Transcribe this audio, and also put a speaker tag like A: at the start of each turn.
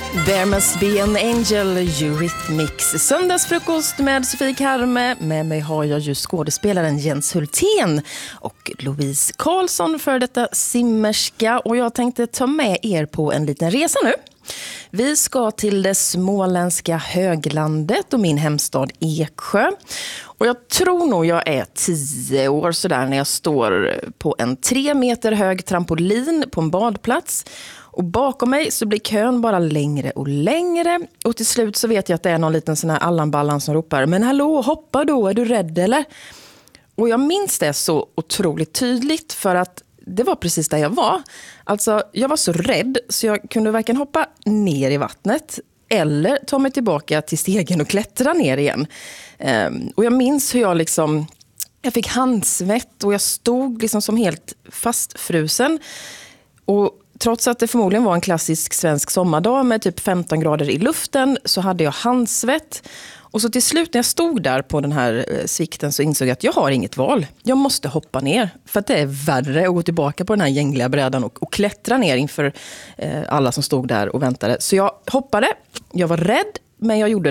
A: There must be an angel, Eurythmics. Söndagsfrukost med Sofie Karme. Med mig har jag ju skådespelaren Jens Hultén och Louise Karlsson, för detta simmerska. Och jag tänkte ta med er på en liten resa nu. Vi ska till det småländska höglandet och min hemstad Eksjö. Och jag tror nog jag är 10 år sådär när jag står på en 3 meter hög trampolin på en badplats. Och bakom mig så blir kön bara längre och längre. Och till slut så vet jag att det är någon liten sån här Allan-Ballan som ropar: men hallå, hoppa då, är du rädd eller? Och jag minns det så otroligt tydligt, för att det var precis där jag var. Alltså, jag var så rädd så jag kunde varken hoppa ner i vattnet eller ta mig tillbaka till stegen och klättra ner igen. Och jag minns hur jag fick handsvett och jag stod liksom som helt fastfrusen. Och trots att det förmodligen var en klassisk svensk sommardag med typ 15 grader i luften så hade jag handsvett. Och så till slut när jag stod där på den här svikten så insåg jag att jag har inget val. Jag måste hoppa ner, för att det är värre att gå tillbaka på den här gängliga brädan och klättra ner inför alla som stod där och väntade. Så jag hoppade, jag var rädd, men jag gjorde